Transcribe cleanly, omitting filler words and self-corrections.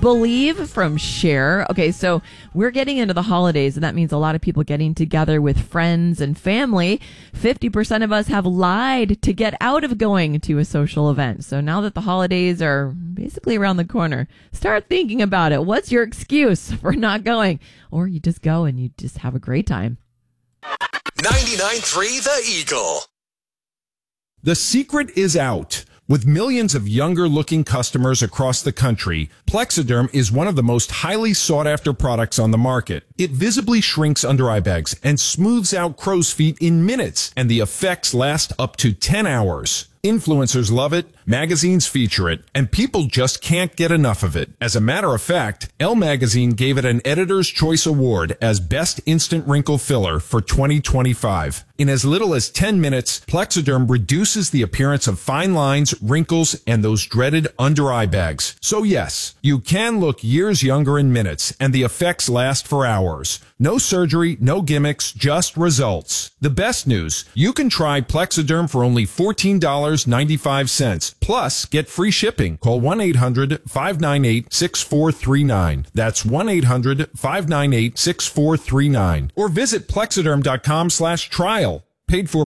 believe from Cher. Okay, so we're getting into the holidays, and that means a lot of people getting together with friends and family. 50% of us have lied to get out of going to a social event. So now that the holidays are basically around the corner, start thinking about it. What's your excuse for not going? Or you just go and you just have a great time. 99.3 The Eagle. The secret is out. With millions of younger-looking customers across the country, Plexiderm is one of the most highly sought-after products on the market. It visibly shrinks under-eye bags and smooths out crow's feet in minutes, and the effects last up to 10 hours. Influencers love it, magazines feature it, and people just can't get enough of it. As a matter of fact, Elle Magazine gave it an Editor's Choice Award as Best Instant Wrinkle Filler for 2025. In as little as 10 minutes, Plexiderm reduces the appearance of fine lines, wrinkles, and those dreaded under-eye bags. So yes, you can look years younger in minutes, and the effects last for hours. No surgery, no gimmicks, just results. The best news, you can try Plexiderm for only $14.95. Plus, get free shipping. Call 1-800-598-6439. That's 1-800-598-6439. Or visit Plexiderm.com/trial. Paid for